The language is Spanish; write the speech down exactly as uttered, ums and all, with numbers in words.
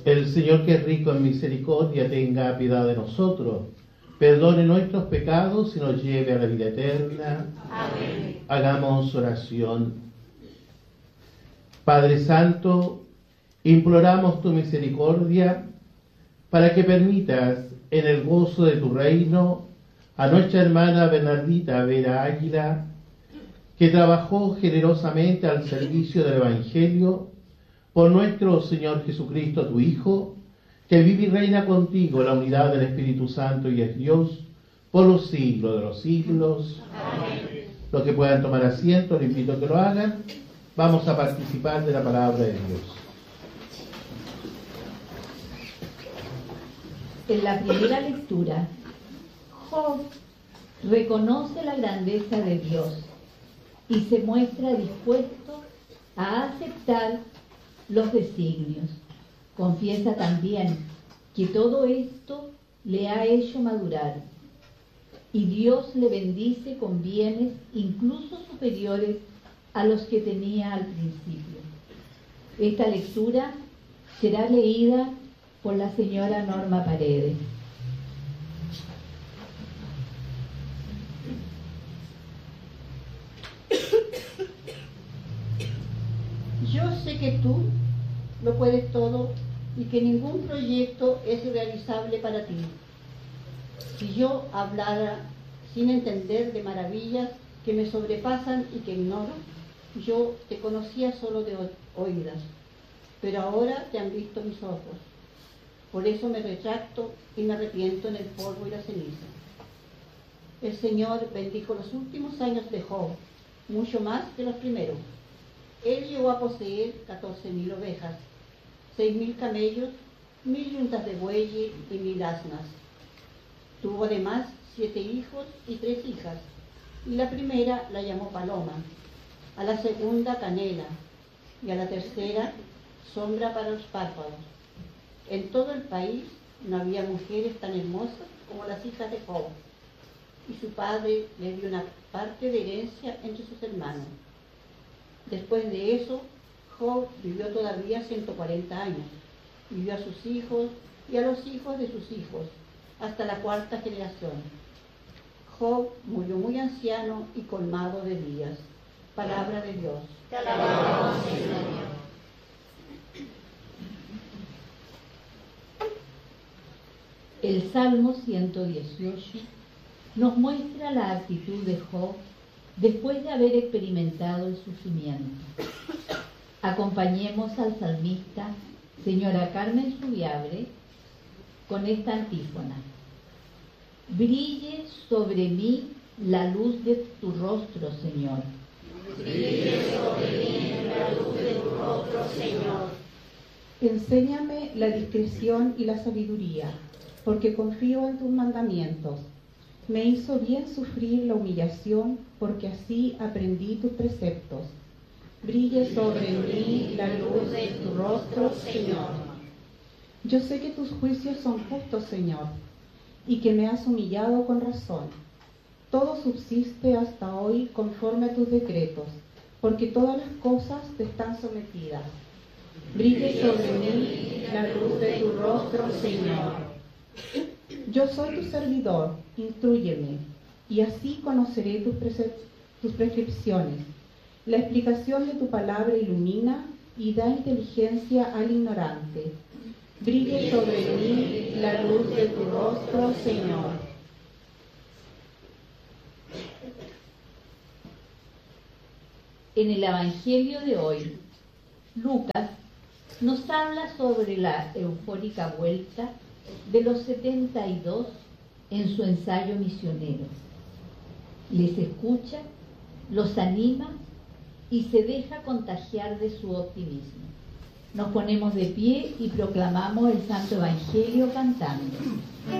El Señor, que es rico en misericordia, tenga piedad de nosotros, perdone nuestros pecados y nos lleve a la vida eterna. Amén. Hagamos oración. Padre Santo, imploramos tu misericordia para que permitas en el gozo de tu reino a nuestra hermana Bernardita Vera Águila, que trabajó generosamente al servicio del Evangelio, por nuestro Señor Jesucristo, tu Hijo, que vive y reina contigo en la unidad del Espíritu Santo y es Dios, por los siglos de los siglos. Amén. Los que puedan tomar asiento, les invito a que lo hagan. Vamos a participar de la palabra de Dios. En la primera lectura, Job reconoce la grandeza de Dios y se muestra dispuesto a aceptar los designios. Confiesa también que todo esto le ha hecho madurar y Dios le bendice con bienes incluso superiores a los que tenía al principio. Esta lectura será leída por la señora Norma Paredes. Yo sé que tú lo puedes todo y que ningún proyecto es irrealizable para ti. Si yo hablara sin entender de maravillas que me sobrepasan y que ignoro, yo te conocía solo de oídas, pero ahora te han visto mis ojos. Por eso me retracto y me arrepiento en el polvo y la ceniza. El Señor bendijo los últimos años de Job, mucho más que los primeros. Él llegó a poseer catorce mil ovejas, seis mil camellos, mil yuntas de bueyes y mil asnas. Tuvo además siete hijos y tres hijas, y la primera la llamó Paloma, a la segunda Canela, y a la tercera Sombra para los párpados. En todo el país no había mujeres tan hermosas como las hijas de Job, y su padre le dio una parte de herencia entre sus hermanos. Después de eso, Job vivió todavía ciento cuarenta años, vivió a sus hijos y a los hijos de sus hijos, hasta la cuarta generación. Job murió muy anciano y colmado de días. Palabra de Dios. Te alabamos, Señor. El Salmo ciento dieciocho nos muestra la actitud de Job después de haber experimentado el sufrimiento. Acompañemos al salmista, señora Carmen Subiabre, con esta antífona. Brille sobre mí la luz de tu rostro, Señor. Brille sobre mí la luz de tu rostro, Señor. Enséñame la discreción y la sabiduría, porque confío en tus mandamientos. Me hizo bien sufrir la humillación, porque así aprendí tus preceptos. Brille sobre mí la luz de tu rostro, Señor. Yo sé que tus juicios son justos, Señor, y que me has humillado con razón. Todo subsiste hasta hoy conforme a tus decretos, porque todas las cosas te están sometidas. Brille sobre mí la luz de tu rostro, Señor. Yo soy tu servidor, instrúyeme, y así conoceré tus, tus prescripciones. La explicación de tu palabra ilumina y da inteligencia al ignorante. Brille sobre mí la luz de tu rostro, Señor. En el Evangelio de hoy, Lucas nos habla sobre la eufórica vuelta de los setenta y dos en su ensayo misionero. Les escucha, los anima y se deja contagiar de su optimismo. Nos ponemos de pie y proclamamos el Santo Evangelio cantando.